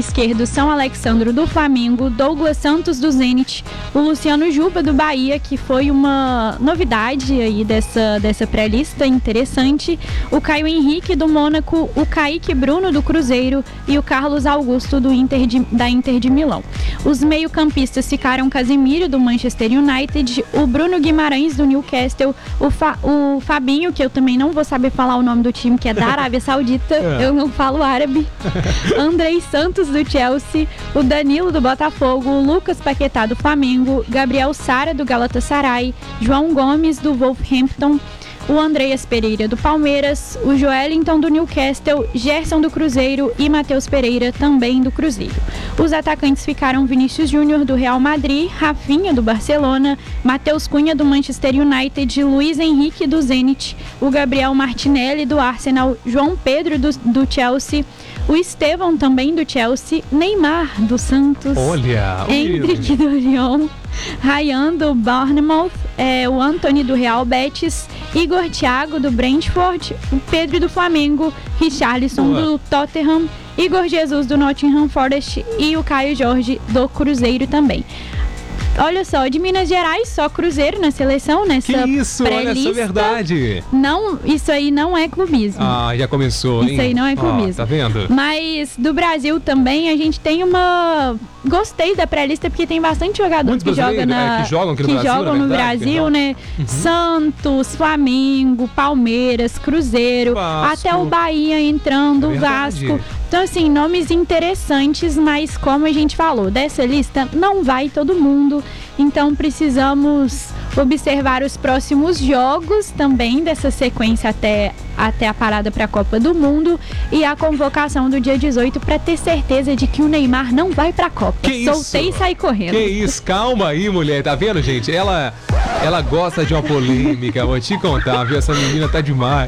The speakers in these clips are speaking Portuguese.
esquerdo São Alexandro do Flamengo, Douglas Santos do Zenit, o Luciano Juba do Bahia, que foi uma novidade aí dessa pré-lista interessante, o Caio Henrique do Mônaco, o Kaique Bruno do Cruzeiro e o Carlos Augusto da Inter de Milão. Os meio-campistas ficaram Casemiro do Manchester United, o Bruno Guimarães do Newcastle, o Fabinho, que eu também não vou saber falar o nome do time, que é da Arábia Saudita, eu não falo árabe, Andrei Santos do Chelsea, o Danilo do Botafogo, o Lucas Paquetá do Flamengo, Gabriel Sara do Galatasaray, João Gomes do Wolverhampton, o Andreas Pereira do Palmeiras, o Joelinton do Newcastle, Gerson do Cruzeiro e Matheus Pereira também do Cruzeiro. Os atacantes ficaram Vinícius Júnior do Real Madrid, Rafinha do Barcelona, Matheus Cunha do Manchester United, Luiz Henrique do Zenit, o Gabriel Martinelli do Arsenal, João Pedro do Chelsea, o Estevão também do Chelsea, Neymar do Santos, Endrick do Lyon, Ryan do Bournemouth, o Antony do Real Betis, Igor Thiago do Brentford, o Pedro do Flamengo, Richarlison do Tottenham, Igor Jesus do Nottingham Forest e o Caio Jorge do Cruzeiro também. Olha só, de Minas Gerais, só Cruzeiro na seleção, nessa pré-lista. Que isso, olha essa verdade. Não, isso aí não é clubismo. Ah, já começou, hein? Isso aí não é clubismo. Tá vendo? Mas do Brasil também, a gente tem uma... Gostei da pré-lista, porque tem bastante jogador que jogam no Brasil, né? Uhum. Santos, Flamengo, Palmeiras, Cruzeiro, até o Bahia entrando, Vasco. Então, assim, nomes interessantes, mas como a gente falou, dessa lista não vai todo mundo. Então, precisamos observar os próximos jogos também dessa sequência até a parada para a Copa do Mundo e a convocação do dia 18 para ter certeza de que o Neymar não vai para a Copa. Soltei e saí correndo. Que isso, calma aí, mulher. Tá vendo, gente? Ela gosta de uma polêmica, vou te contar, viu? Essa menina tá demais.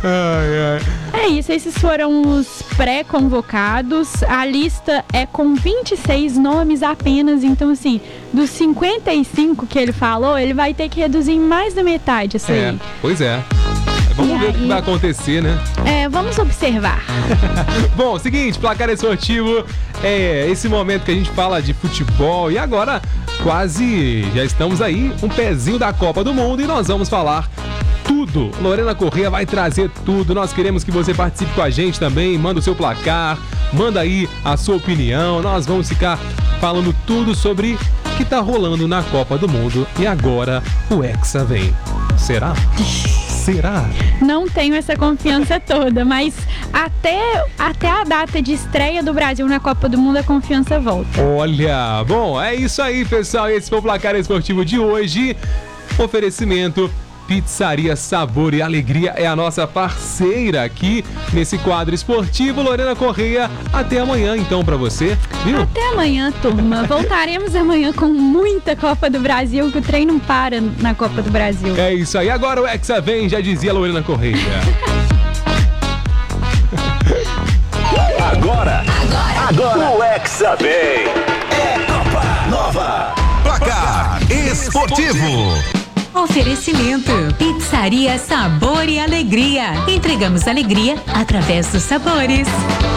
É isso, esses foram os pré-convocados. A lista é com 26 nomes apenas, então assim, dos 55 que ele falou, ele vai ter que reduzir em mais da metade isso aí. Pois é. Vamos ver o que vai acontecer, né? Vamos observar. Bom, seguinte, placar esportivo é esse momento que a gente fala de futebol e agora quase já estamos aí, um pezinho da Copa do Mundo e nós vamos falar tudo. Lorena Corrêa vai trazer tudo. Nós queremos que você participe com a gente também, manda o seu placar, manda aí a sua opinião. Nós vamos ficar falando tudo sobre o que tá rolando na Copa do Mundo e agora o Hexa vem. Será? Não tenho essa confiança toda, mas até a data de estreia do Brasil na Copa do Mundo a confiança volta. Olha, bom, é isso aí, pessoal. Esse foi o placar esportivo de hoje. Oferecimento Pizzaria Sabor e Alegria é a nossa parceira aqui nesse quadro esportivo. Lorena Corrêa, até amanhã então pra você, viu? Até amanhã, turma. Voltaremos amanhã com muita Copa do Brasil, que o trem não para na Copa do Brasil. É isso aí. Agora o Hexa vem, já dizia Lorena Corrêa. Agora o Hexa vem. É Copa Nova. Placar esportivo. Oferecimento Pizzaria Sabor e Alegria. Entregamos alegria através dos sabores.